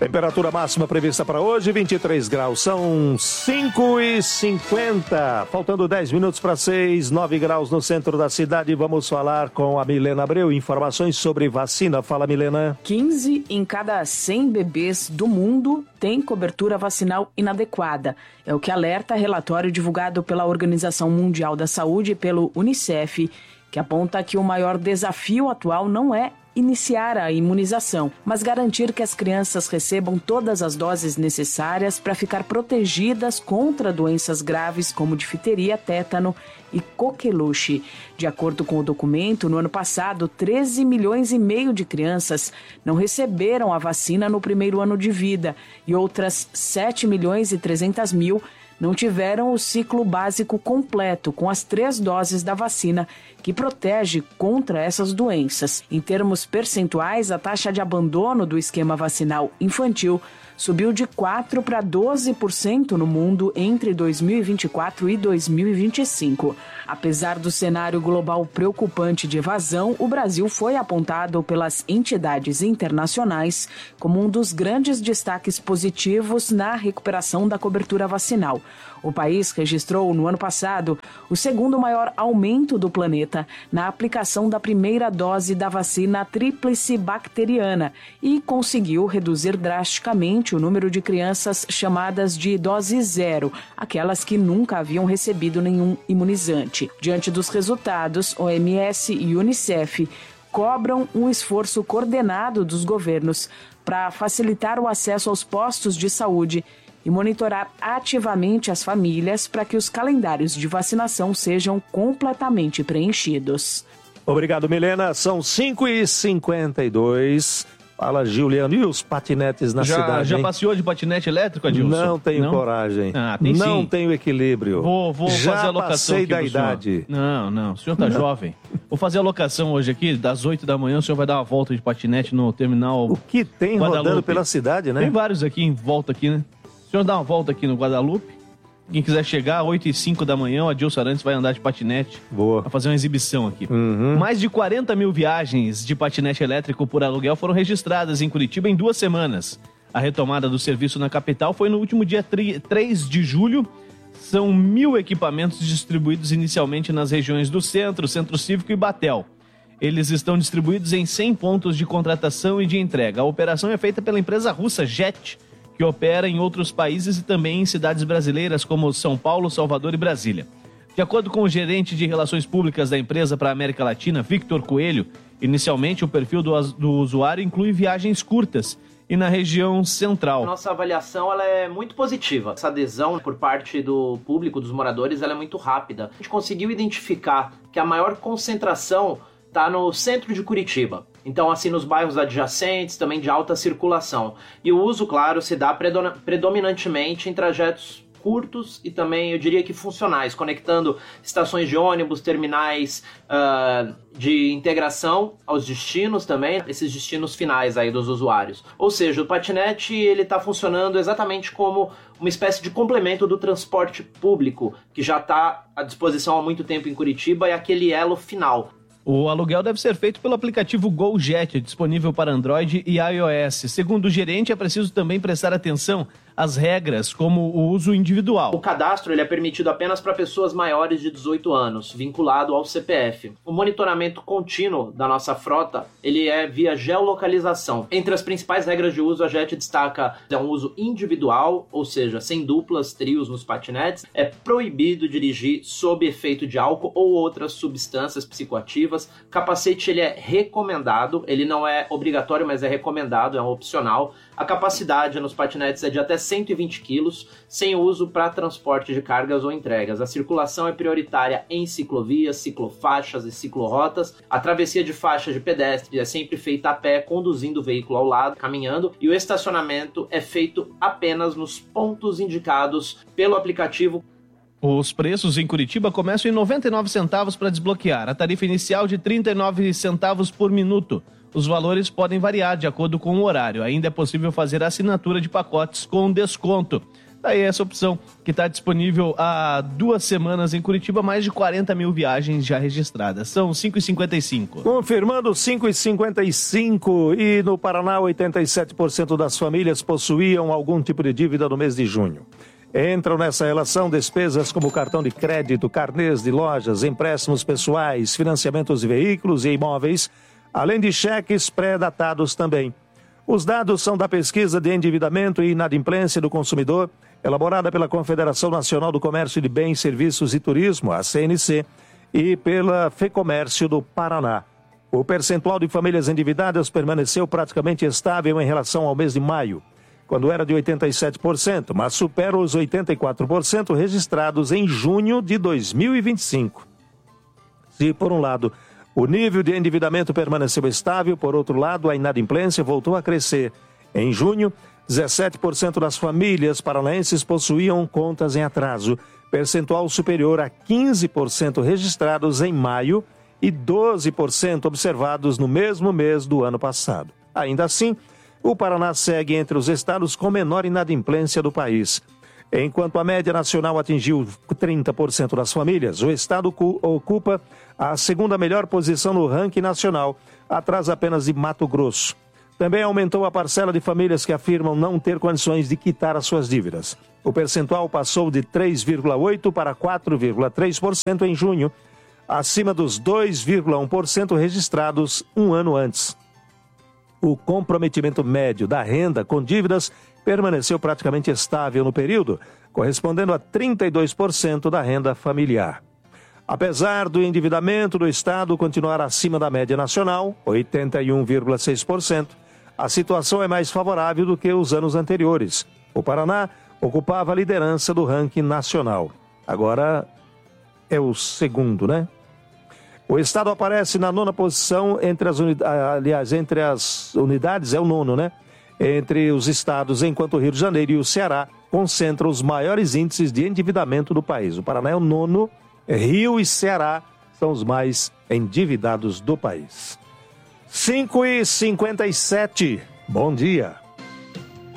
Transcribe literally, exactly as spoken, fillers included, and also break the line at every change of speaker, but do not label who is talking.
Temperatura máxima prevista para hoje, vinte e três graus, são cinco e cinquenta, faltando dez minutos para seis, nove graus no centro da cidade. Vamos falar com a Milena Abreu, informações sobre vacina. Fala, Milena.
quinze em cada cem bebês do mundo tem cobertura vacinal inadequada. É o que alerta relatório divulgado pela Organização Mundial da Saúde e pelo Unicef, que aponta que o maior desafio atual não é iniciar a imunização, mas garantir que as crianças recebam todas as doses necessárias para ficar protegidas contra doenças graves como difteria, tétano e coqueluche. De acordo com o documento, no ano passado, treze milhões e meio de crianças não receberam a vacina no primeiro ano de vida e outras sete milhões e trezentos mil não tiveram o ciclo básico completo com as três doses da vacina que protege contra essas doenças. Em termos percentuais, a taxa de abandono do esquema vacinal infantil subiu de quatro para doze por cento no mundo entre dois mil e vinte e quatro e dois mil e vinte e cinco. Apesar do cenário global preocupante de evasão, o Brasil foi apontado pelas entidades internacionais como um dos grandes destaques positivos na recuperação da cobertura vacinal. O país registrou no ano passado o segundo maior aumento do planeta na aplicação da primeira dose da vacina tríplice bacteriana e conseguiu reduzir drasticamente o número de crianças chamadas de dose zero, aquelas que nunca haviam recebido nenhum imunizante. Diante dos resultados, O M S e Unicef cobram um esforço coordenado dos governos para facilitar o acesso aos postos de saúde e monitorar ativamente as famílias para que os calendários de vacinação sejam completamente preenchidos.
Obrigado, Milena. São cinco e cinquenta e dois. Fala, Juliano. E os patinetes na
já,
cidade?
Já
hein?
passeou de patinete elétrico, Adilson?
Não tenho
Não?
coragem.
Ah, tem
não
sim.
tenho equilíbrio.
Vou, vou
já
fazer a locação
passei
aqui
da
pro
idade.
Senhor. Não, não. O senhor tá jovem. Vou fazer a locação hoje aqui, das oito da manhã. O senhor vai dar uma volta de patinete no terminal
O que tem
Guadalupe.
rodando pela cidade, né?
Tem vários aqui em volta aqui, né? O senhor dá uma volta aqui no Guadalupe. Quem quiser chegar, oito e cinco da manhã, o Adilson Arantes vai andar de patinete.
Boa.
Vai fazer uma exibição aqui.
Uhum.
Mais de quarenta mil viagens de patinete elétrico por aluguel foram registradas em Curitiba em duas semanas. A retomada do serviço na capital foi no último dia três de julho. São mil equipamentos distribuídos inicialmente nas regiões do Centro, Centro Cívico e Batel. Eles estão distribuídos em cem pontos de contratação e de entrega. A operação é feita pela empresa russa Jet, que opera em outros países e também em cidades brasileiras como São Paulo, Salvador e Brasília. De acordo com o gerente de relações públicas da empresa para a América Latina, Victor Coelho, inicialmente o perfil do, do usuário inclui viagens curtas e na região central.
Nossa avaliação ela é muito positiva. Essa adesão por parte do público, dos moradores, ela é muito rápida. A gente conseguiu identificar que a maior concentração está no centro de Curitiba. Então, assim, nos bairros adjacentes, também de alta circulação. E o uso, claro, se dá predominantemente em trajetos curtos e também, eu diria que funcionais, conectando estações de ônibus, terminais uh, de integração aos destinos também, esses destinos finais aí dos usuários. Ou seja, o patinete ele está funcionando exatamente como uma espécie de complemento do transporte público, que já está à disposição há muito tempo em Curitiba, é aquele elo final.
O aluguel deve ser feito pelo aplicativo GoJet, disponível para Android e iOS. Segundo o gerente, é preciso também prestar atenção às regras, como o uso individual.
O cadastro ele é permitido apenas para pessoas maiores de dezoito anos, vinculado ao C P F. O monitoramento contínuo da nossa frota ele é via geolocalização. Entre as principais regras de uso, a Jet destaca é um uso individual, ou seja, sem duplas, trios nos patinetes. É proibido dirigir sob efeito de álcool ou outras substâncias psicoativas. Capacete ele é recomendado, ele não é obrigatório, mas é recomendado, é um opcional. A capacidade nos patinetes é de até cento e vinte quilos, sem uso para transporte de cargas ou entregas. A circulação é prioritária em ciclovias, ciclofaixas e ciclorotas. A travessia de faixa de pedestre é sempre feita a pé, conduzindo o veículo ao lado, caminhando. E o estacionamento é feito apenas nos pontos indicados pelo aplicativo.
Os preços em Curitiba começam em noventa e nove centavos para desbloquear. A tarifa inicial de trinta e nove centavos por minuto. Os valores podem variar de acordo com o horário. Ainda é possível fazer assinatura de pacotes com desconto. Aí essa opção que está disponível há duas semanas em Curitiba, mais de quarenta mil viagens já registradas. São cinco e cinquenta e cinco.
Confirmando cinco e cinquenta e cinco. E no Paraná, oitenta e sete por cento das famílias possuíam algum tipo de dívida no mês de junho. Entram nessa relação despesas como cartão de crédito, carnês de lojas, empréstimos pessoais, financiamentos de veículos e imóveis, além de cheques pré-datados também. Os dados são da Pesquisa de Endividamento e Inadimplência do Consumidor, elaborada pela Confederação Nacional do Comércio de Bens, Serviços e Turismo, a C N C, e pela FEComércio do Paraná. O percentual de famílias endividadas permaneceu praticamente estável em relação ao mês de maio, quando era de oitenta e sete por cento, mas supera os oitenta e quatro por cento registrados em junho de dois mil e vinte e cinco. Se, por um lado, o nível de endividamento permaneceu estável, por outro lado, a inadimplência voltou a crescer. Em junho, dezessete por cento das famílias paranaenses possuíam contas em atraso, percentual superior a quinze por cento registrados em maio e doze por cento observados no mesmo mês do ano passado. Ainda assim, o Paraná segue entre os estados com menor inadimplência do país. Enquanto a média nacional atingiu trinta por cento das famílias, o estado ocupa a segunda melhor posição no ranking nacional, atrás apenas de Mato Grosso. Também aumentou a parcela de famílias que afirmam não ter condições de quitar as suas dívidas. O percentual passou de três vírgula oito por cento para quatro vírgula três por cento em junho, acima dos dois vírgula um por cento registrados um ano antes. O comprometimento médio da renda com dívidas permaneceu praticamente estável no período, correspondendo a trinta e dois por cento da renda familiar. Apesar do endividamento do Estado continuar acima da média nacional, oitenta e um vírgula seis por cento, a situação é mais favorável do que os anos anteriores. O Paraná ocupava a liderança do ranking nacional. Agora é o segundo, né? O Estado aparece na nona posição entre as unidades, aliás, entre as unidades, é o nono, né? Entre os estados, enquanto o Rio de Janeiro e o Ceará concentram os maiores índices de endividamento do país. O Paraná é o nono, Rio e Ceará são os mais endividados do país. cinco e cinquenta e sete. Bom dia.